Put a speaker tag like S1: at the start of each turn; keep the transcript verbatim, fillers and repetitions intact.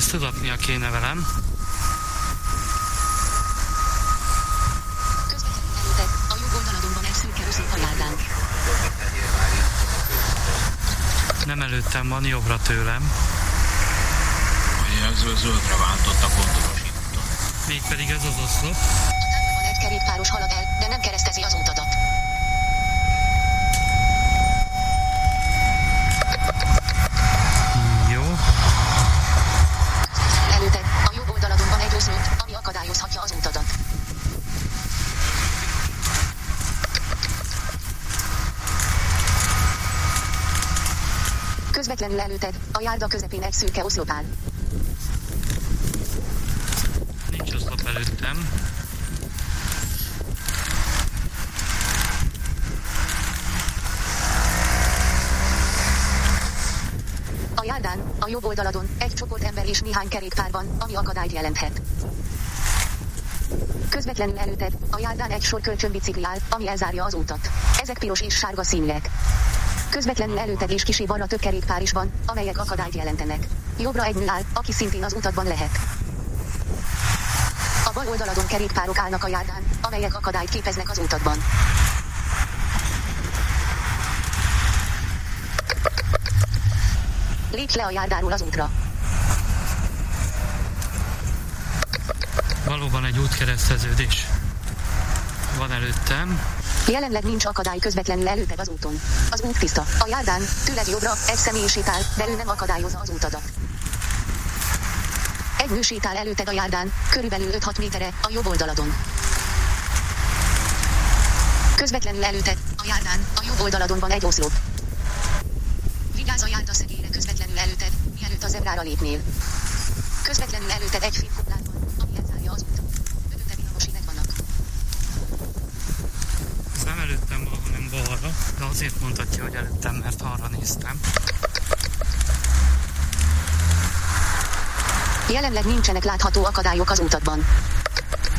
S1: Ezt tudatnia kéne velem.
S2: A jobb oldaladon van egy szürke oszlop a járdán.
S1: Nem előttem van, jobbra tőlem.
S3: Zöldre váltott a kontorosítót.
S1: Mégpedig ez az oszlop.
S2: Van egy kerékpáros halad el, de nem keresztezi az utadat.
S1: Jó.
S2: Előtted, a jobb oldaladon van egy oszlop, ami akadályozhatja az utadat. Közvetlenül előtted, a járda közepén egy szürke oszlop áll.
S1: Nincs oszlop előttem.
S2: A járdán, a jobb oldaladon, egy csoport ember és néhány kerékpár van, ami akadályt jelenthet. Közvetlenül előtted, a járdán egy sor kölcsönbicikli áll, ami elzárja az utat. Ezek piros és sárga színűek. Közvetlenül előtted és kicsi balra több kerékpár is van, amelyek akadályt jelentenek. Jobbra egy nő áll, aki szintén az utatban lehet. A bal oldaladon kerékpárok állnak a járdán, amelyek akadályt képeznek az utatban. Lépj le a járdáról az útra.
S1: Valóban egy útkereszteződés van előttem.
S2: Jelenleg nincs akadály közvetlenül előtted az úton. Az út tiszta. A járdán, tőled jobbra, egy személy sétál, de ő nem akadályozza az utadat. Egy nő sétál előtted a járdán, körülbelül öt-hat méterre, a jobb oldaladon. Közvetlenül előtted, a járdán, a jobb oldaladon van egy oszlop. Vigyázz a járda szegélyre közvetlenül előtted, mielőtt a zebrára lépnél. Közvetlenül előtted egy fénykorlát van, ami elzárja az utat. Mögötte villamosínek vannak.
S1: Ez nem előttem van, hanem balra, de azért mondhatja, hogy előttem, mert arra néztem.
S2: Jelenleg nincsenek látható akadályok az utatban.